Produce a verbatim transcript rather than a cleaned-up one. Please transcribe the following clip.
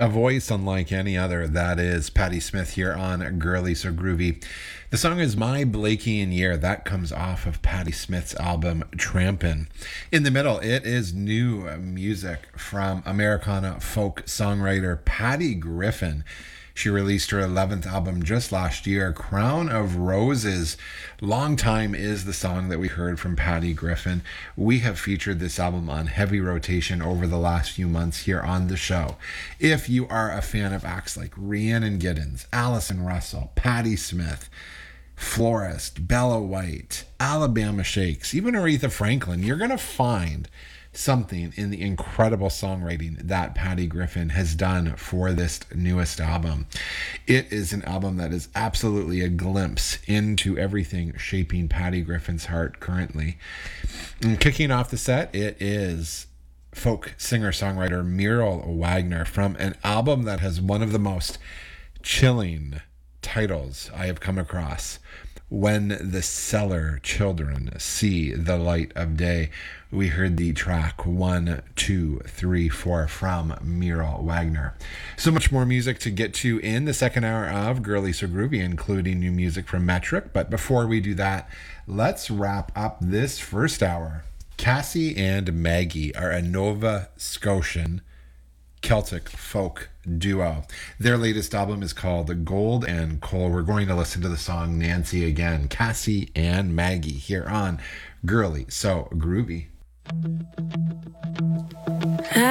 A voice unlike any other. That is Patti Smith here on Girly So Groovy. The song is My Blakean Year. That comes off of Patti Smith's album Trampin'. In the middle, it is new music from Americana folk songwriter Patty Griffin. She released her eleventh album just last year, Crown of Roses. Long Time is the song that we heard from Patty Griffin. We have featured this album on heavy rotation over the last few months here on the show. If you are a fan of acts like Rhiannon Giddens, Allison Russell, Patti Smith, Florist, Bella White, Alabama Shakes, even Aretha Franklin, you're going to find something in the incredible songwriting that Patty Griffin has done for this newest album. It is an album that is absolutely a glimpse into everything shaping Patty Griffin's heart currently. And kicking off the set, it is folk singer-songwriter Muriel Wagner from an album that has one of the most chilling titles I have come across. When the Cellar Children See the Light of Day. We heard the track one, two, three, four from Muriel Wagner. So much more music to get to in the second hour of Girly So Groovy, including new music from Metric. But before we do that, let's wrap up this first hour. Cassie and Maggie are a Nova Scotian Celtic folk duo. Their latest album is called Gold and Coal. We're going to listen to the song Nancy again. Cassie and Maggie here on Girly So Groovy.